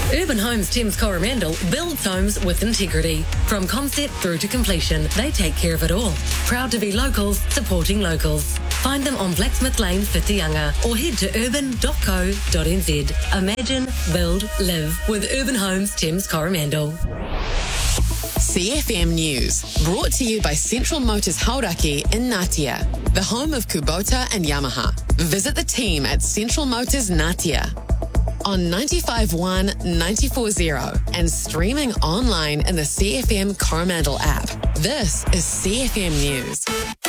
Urban Homes Thames Coromandel builds homes with integrity. From concept through to completion, they take care of it all. Proud to be locals, supporting locals. Find them on Blacksmith Lane, Whitianga, or head to urban.co.nz. Imagine, build, live with Urban Homes Thames Coromandel. CFM News, brought to you by Central Motors Hauraki in Ngatea, the home of Kubota and Yamaha. Visit the team at Central Motors Ngatea on 95.1, 94.0 and streaming online in the CFM Coromandel app. This is CFM News.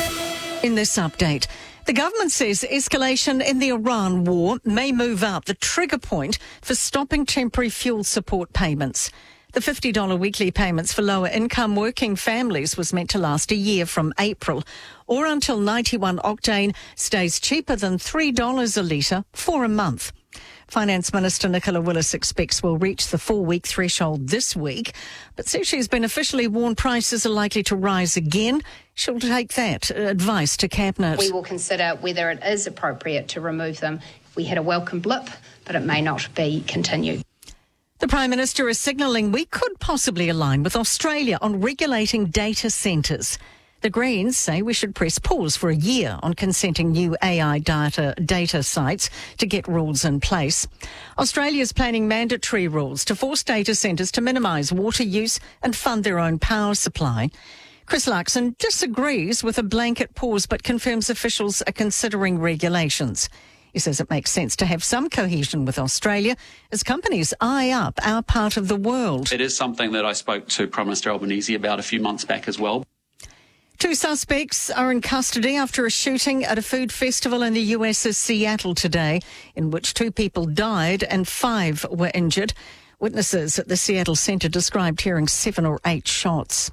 In this update, the government says escalation in the Iran war may move up the trigger point for stopping temporary fuel support payments. The $50 weekly payments for lower income working families was meant to last a year from April, or until 91 octane stays cheaper than $3 a litre for a month. Finance Minister Nicola Willis expects we'll reach the 4-week threshold this week, but says she's been officially warned prices are likely to rise again. She'll take that advice to Cabinet. We will consider whether it is appropriate to remove them. We had a welcome blip, but it may not be continued. The Prime Minister is signalling we could possibly align with Australia on regulating data centres. The Greens say we should press pause for a year on consenting new AI data sites to get rules in place. Australia's planning mandatory rules to force data centres to minimise water use and fund their own power supply. Chris Luxon disagrees with a blanket pause but confirms officials are considering regulations. He says it makes sense to have some cohesion with Australia as companies eye up our part of the world. It is something that I spoke to Prime Minister Albanese about a few months back as well. 2 suspects are in custody after a shooting at a food festival in the US's Seattle today, in which 2 people died and 5 were injured. Witnesses at the Seattle Centre described hearing 7 or 8 shots.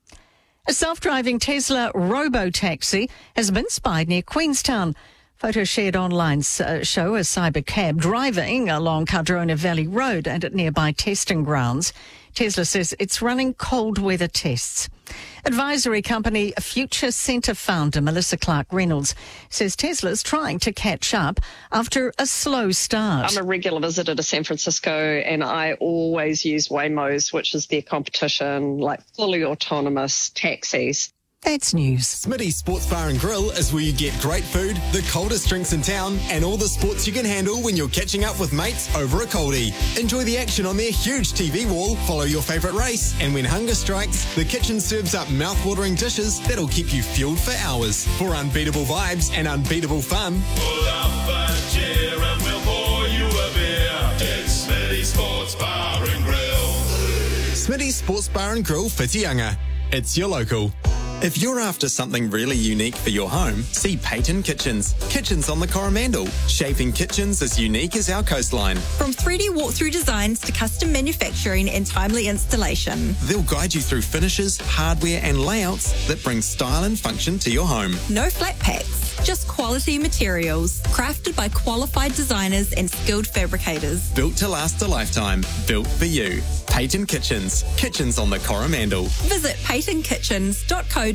A self-driving Tesla robo-taxi has been spied near Queenstown. Photos shared online show a cyber cab driving along Cardrona Valley Road and at nearby testing grounds. Tesla says it's running cold weather tests. Advisory company Future Centre founder Melissa Clark-Reynolds says Tesla's trying to catch up after a slow start. I'm a regular visitor to San Francisco and I always use Waymo's, which is their competition, like fully autonomous taxis. That's news. Smitty's Sports Bar and Grill is where you get great food, the coldest drinks in town, and all the sports you can handle when you're catching up with mates over a coldie. Enjoy the action on their huge TV wall, follow your favourite race, and when hunger strikes, the kitchen serves up mouth-watering dishes that'll keep you fueled for hours. For unbeatable vibes and unbeatable fun, pull up a chair and we'll pour you a beer. It's Smitty's Sports Bar and Grill. Smitty's Sports Bar and Grill, Whitianga. It's your local. If you're after something really unique for your home, see Peyton Kitchens. Kitchens on the Coromandel. Shaping kitchens as unique as our coastline. From 3D walkthrough designs to custom manufacturing and timely installation. They'll guide you through finishes, hardware and layouts that bring style and function to your home. No flat packs, just quality materials. Crafted by qualified designers and skilled fabricators. Built to last a lifetime. Built for you. Peyton Kitchens. Kitchens on the Coromandel. Visit peytonkitchens.co.nz.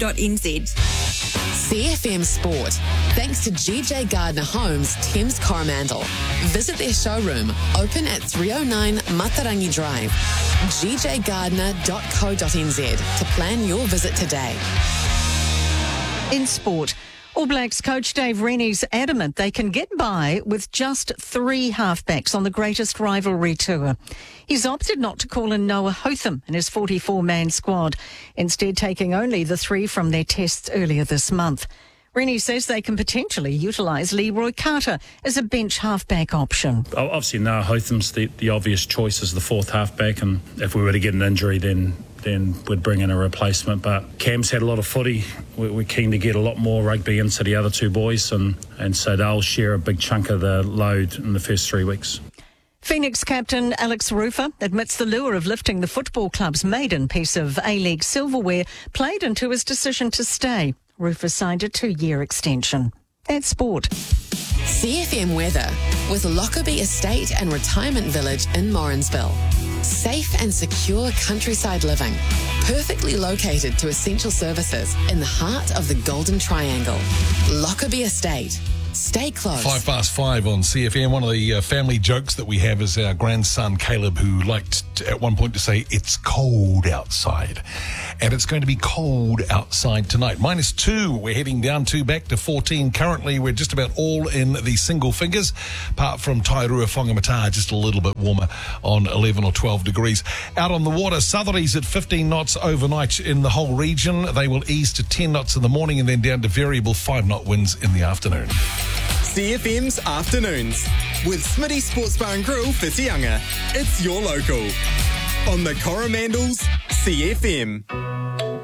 CFM Sport. Thanks to GJ Gardner Homes, Thames Coromandel. Visit their showroom, open at 309 Matarangi Drive. gjgardner.co.nz to plan your visit today. In sport, All Blacks coach Dave Rennie's adamant they can get by with just 3 halfbacks on the greatest rivalry tour. He's opted not to call in Noah Hotham in his 44-man squad, instead taking only the 3 from their tests earlier this month. Rennie says they can potentially utilise Leroy Carter as a bench halfback option. Obviously, Noah Hotham's the obvious choice as the 4th halfback, and if we were to get an injury, then we'd bring in a replacement. But Cam's had a lot of footy. We're keen to get a lot more rugby into the other 2 boys, and so they'll share a big chunk of the load in the first 3 weeks. Phoenix captain Alex Rufer admits the lure of lifting the football club's maiden piece of A-League silverware played into his decision to stay. Rufer signed a 2-year extension. That's sport. CFM weather with Lockerbie Estate and Retirement Village in Morrinsville. Safe and secure countryside living, perfectly located to essential services in the heart of the Golden Triangle. Lockerbie Estate. Stay close. 5:05 on CFM. One of the family jokes that we have is our grandson Caleb, who liked at one point to say, "It's cold outside." And it's going to be cold outside tonight. -2. We're heading down back to 14. Currently, we're just about all in the single figures, apart from Tairua Whangamata, just a little bit warmer on 11 or 12 degrees. Out on the water, southerlies at 15 knots overnight in the whole region. They will ease to 10 knots in the morning and then down to variable 5-knot winds in the afternoon. CFM's Afternoons with Smitty Sports Bar and Grill, Whitianga. It's your local. On the Coromandels, CFM.